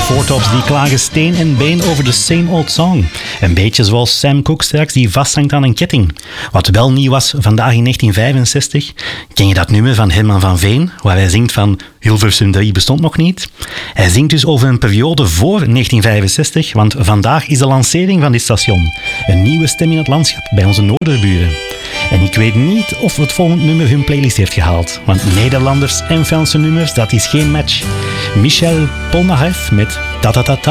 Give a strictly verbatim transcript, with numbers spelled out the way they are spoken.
Fourtops die klagen steen en been over de same old song. Een beetje zoals Sam Cooke straks die vasthangt aan een ketting. Wat wel nieuw was vandaag in negentien vijfenzestig. Ken je dat nummer van Herman van Veen, waar hij zingt van Hilversum drie bestond nog niet? Hij zingt dus over een periode voor negentien vijfenzestig, want vandaag is de lancering van dit station. Een nieuwe stem in het landschap bij onze noorderburen. En ik weet niet of het volgende nummer hun playlist heeft gehaald. Want Nederlanders en Franse nummers, dat is geen match. Michel Polnareff met Ta Ta Ta Ta.